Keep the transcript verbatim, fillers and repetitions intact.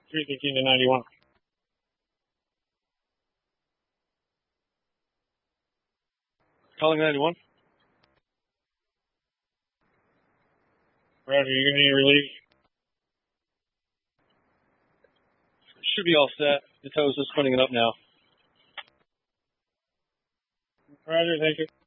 three fifteen to ninety-one. Calling ninety-one. Roger, you're going to need relief. Should be all set. The tow's just spinning it up now. Roger, thank you.